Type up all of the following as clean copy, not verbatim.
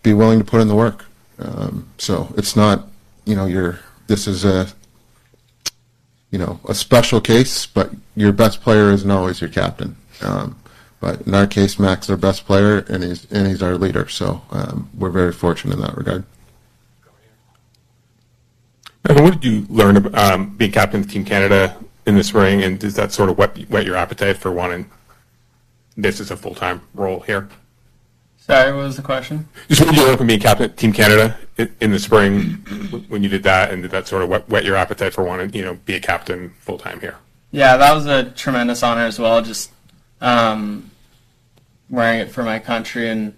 be willing to put in the work. So it's not, this is a special case, but your best player isn't always your captain. But in our case, Mac's our best player, and he's our leader. So we're very fortunate in that regard. And what did you learn about being captain of Team Canada in the spring, and does that sort of whet your appetite for wanting this as a full-time role here? Sorry, what was the question? Just what did you learn from being captain of Team Canada in the spring when you did that, and did that sort of whet your appetite for wanting, be a captain full-time here? Yeah, that was a tremendous honor as well, just wearing it for my country and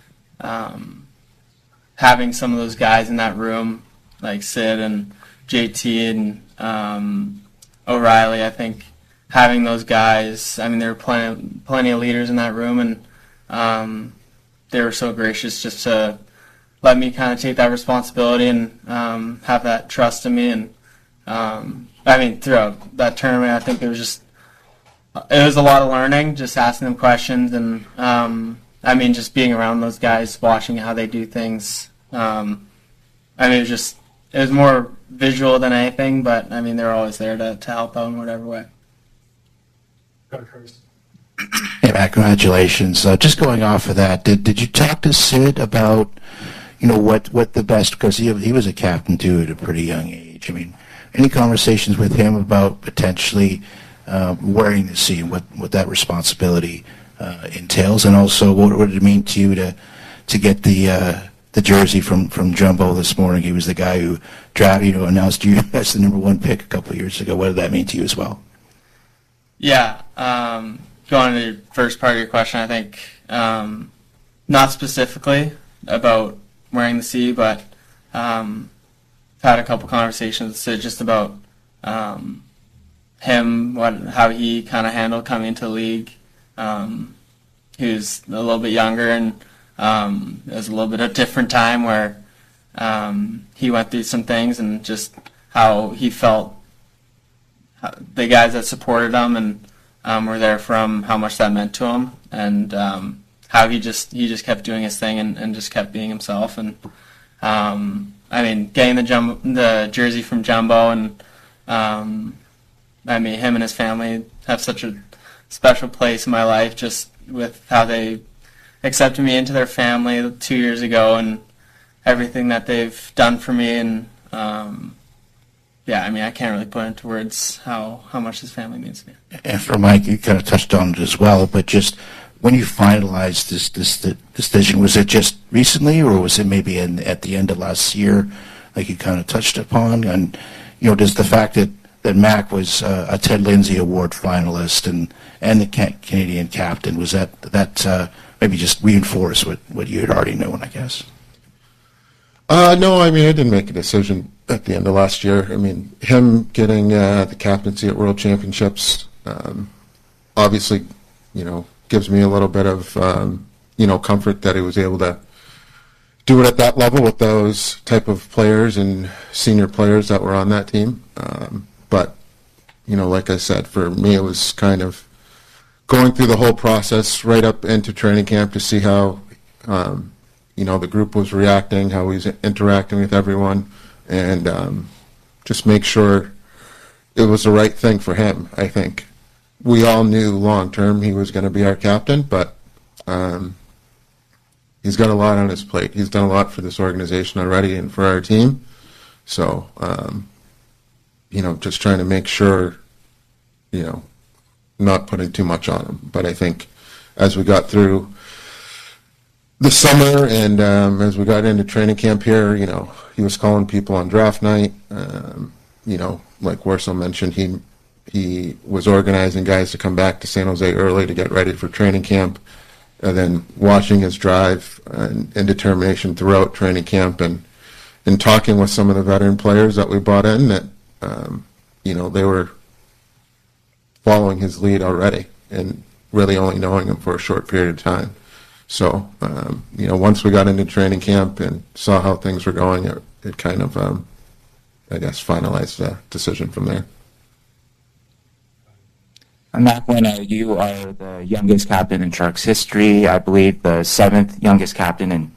having some of those guys in that room, like Sid and JT and O'Reilly. I think having those guys, I mean, there were plenty of leaders in that room, and they were so gracious just to let me kind of take that responsibility and have that trust in me. And I mean, throughout that tournament, I think it was a lot of learning, just asking them questions, and I mean, just being around those guys, watching how they do things. I mean, it was more visual than anything, but I mean, they're always there to help out in whatever way. Hey, Mac, congratulations. Just going off of that, did you talk to Sid about, what the best, because he was a captain too at a pretty young age. I mean, any conversations with him about potentially wearing the C and what that responsibility entails, and also what did it mean to you to get the jersey from Jumbo this morning? He was the guy who announced you as the number 1 pick a couple of years ago. What did that mean to you as well? Yeah, going to the first part of your question, I think not specifically about wearing the C, but had a couple conversations with Sid just about him, how he kind of handled coming into the league. He was a little bit younger, and it was a little bit of a different time where he went through some things, and just how he felt the guys that supported him and were there for him, how much that meant to him, and how he just kept doing his thing and just kept being himself. And I mean, getting the jersey from Jumbo, and I mean, him and his family have such a special place in my life, just with how they accepted me into their family 2 years ago, and everything that they've done for me. And yeah, I mean, I can't really put into words how much his family means to me. And for Mike, you kind of touched on it as well, but just when you finalized this decision, was it just recently, or was it maybe at the end of last year, like you kind of touched upon? And does the fact that Mac was a Ted Lindsay Award finalist and the Canadian captain, was that maybe just reinforce what you had already known, I guess? No, I mean, I didn't make a decision at the end of last year. I mean, him getting the captaincy at World Championships obviously, gives me a little bit of, comfort that he was able to do it at that level with those type of players and senior players that were on that team. But, like I said, for me, it was kind of going through the whole process right up into training camp to see how, the group was reacting, how he was interacting with everyone, and just make sure it was the right thing for him. I think we all knew long term he was going to be our captain, but he's got a lot on his plate. He's done a lot for this organization already and for our team. So, just trying to make sure, not putting too much on him. But I think as we got through the summer and as we got into training camp here, he was calling people on draft night. Like Warsaw mentioned, he was organizing guys to come back to San Jose early to get ready for training camp, and then watching his drive and determination throughout training camp, and talking with some of the veteran players that we brought in that, they were following his lead already and really only knowing him for a short period of time. So, once we got into training camp and saw how things were going, it kind of, finalized the decision from there. Mac, when you are the youngest captain in Sharks history, I believe the 7th youngest captain in